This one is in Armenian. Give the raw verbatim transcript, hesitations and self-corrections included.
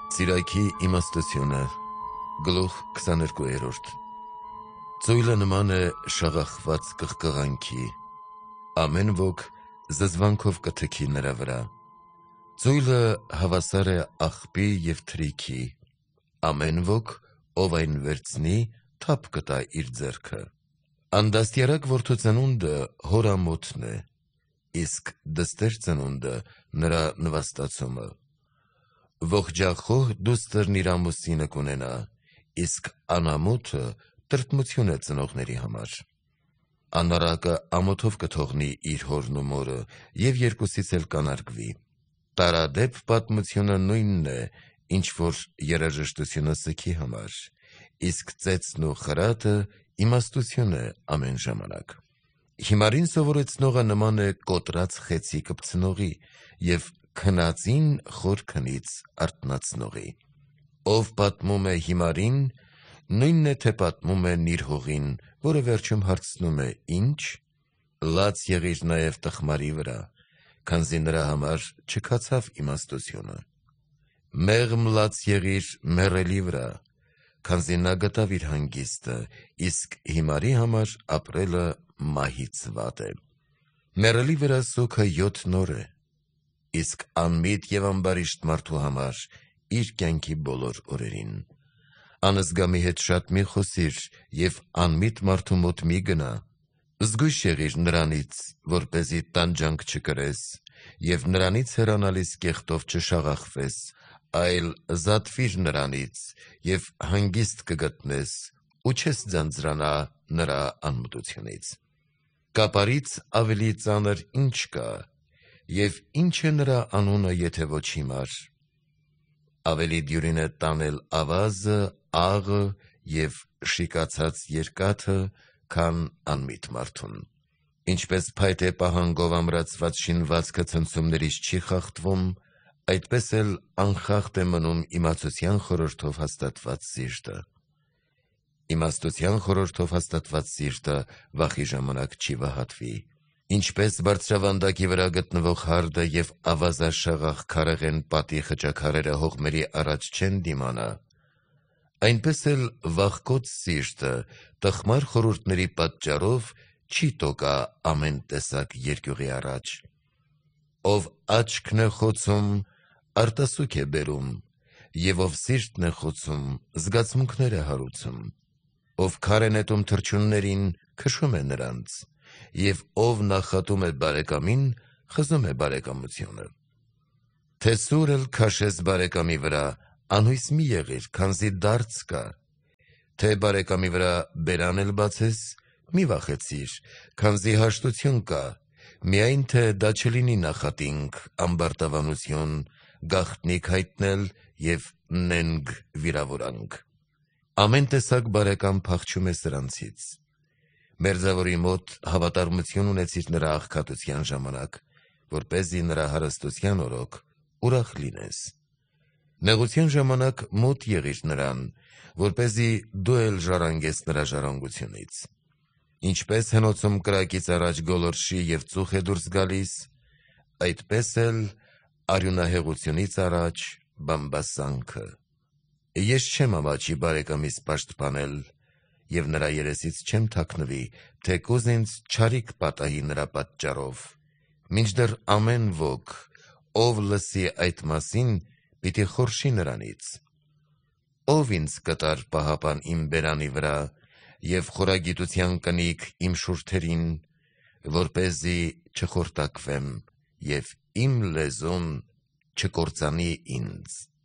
Սիրայքի իմաստությունը գլուխ քսաներկուերորդ Ծույլը նման է շաղախված կղկղանքի, ամեն ոք զզվանքով կթքի նրա վրա։ Ծույլը հավասար է աղբի և թրիքի, ամեն ոք, ով այն վերցնի, թափ կտա իր ձեռքը։ Անդաստիարակ որդու ծնունդը հոր ամոթն է, իսկ դստեր ծնունդը նրա նվաստացումը։ Ողջախոհ դուստրն իր ամուսինը կունենա, իսկ անամոթը տրտմություն է ծնողների համար։ Անառակը ամոթով կթողնի իր հորն ու մորը և երկուսից էլ կանարգվի։ Տարադեպ պատմությունը նույնն է, ինչ որ երաժշտությունը սգի համար, իսկ ծեծն ու խրատը իմաստություն է ամեն ժամանակ։ Հիմարին սովորեցնողը նման է կոտրած խեցի կպցնողի և քնածին խոր քնից արթնացնողի։ Ով պատմում է հիմարին, նույնն է թե պատմում է նիրհողին, որը վերջում հարցնում է ինչ, լաց եղիր նաև տխմարի վրա, քանզի նրա համար չքացավ իմաստությունը։ Մեղմ լաց եղիր մեռելի վրա, քանզի նա գտավ իր հանգիստը, իսկ հիմարի համար ապրելը մահից վատ է։ Մեռելի վրա սուգը յոթ նոր է, իսկ անմիտ և ամբարիշտ մարդու համար իր կյանքի բոլոր օրերին։ Անզգամի հետ շատ մի խոսիր և անմիտ մարդու մոտ մի գնա, զգույշ եղիր նրանից, որպեսզի տանջանք չկրես, և նրանից հեռանալիս կեղտով չշաղախվես, այլ զատվիր նրանից և հանգիստ կգտնես ու չես ձանձրանա նրա անմտությունից։ Կապարից ավելի ծանր ինչ կա, և ինչ է նրա անունը, եթե ոչ հիմար։ Ավելի դյուրին է տանել ավազը, աղը և շիկացած երկաթը, քան անմիտ մարդուն։ Ինչպես փայտե պահանգով ամրացված շինվածքը ցնցումներից չի խախտվում, այդպես էլ անխախտ է մնում իմացության խորհրդով հաստատված սիրտը։ Իմաստության խորհրդով հաստատված սիրտը վախի ժամանակ չի վհատվի։ Ինչպես բարձրավանդակի վրա գտնվող հարդը և ավազաշաղախ քարեղեն պատի խճաքարերը հողմերի առաջ չեն դիմանա, այնպես էլ վախկոտ սիրտը տխմար խորհուրդների պատճառով չի տոկա ամեն տեսակ երկյուղի առաջ։ Ով աչքն է խոցում, արտասուք է բերում, և ով սիրտն է խոցում, զգացմունքներ է հարուցում։ Ով քար է նետում թռչուններին, քշում է նրանց, և ով նախատում է բարեկամին, խզում է բարեկամությունը։ Թե սուր էլ քաշես բարեկամի վրա, անհույս մի եղիր, քանզի դարձ կա, թե բարեկամի վրա բերան էլ բացես, մի վախեցիր, քանզի հաշտություն կա, միայն թե դա չլինի նախատինք, ամբարտավանություն, գաղտնիք հայտնել և նենգ վիրավորանք։ Ամեն տեսակ բարեկամ փախչում է սրանցից։ Մերձավորի մոտ հավատարմություն ունեցիր նրա աղքատության ժամանակ, որպեսզի նրա հարստության օրոք ուրախ լինես։ Նեղության ժամանակ մոտ եղիր նրան, որպեսզի դու էլ ժառանգես նրա ժառանգությունից։ Ինչպես հնոցում կրակից առաջ գոլորշի և ծուխ է դուրս գալիս, այդպես էլ արյունահեղությունից առաջ բամբասանքը։ Ես չեմ ամաչի բարեկամիս պաշտպանել և նրա երեսից չեմ թաքնվի, թեկուզ ինձ չարիք պատահի նրա պատճառով, մինչդեռ ամեն ոք, ով լսի այդ մասին, պիտի խորշի նրանից։ Ո՞վ ինձ կտար պահապան իմ բերանի վրա և խորագիտության կնիք իմ շուրթերին, որպեսզի չխորտակվեմ և իմ լեզուն չկործանի ինձ։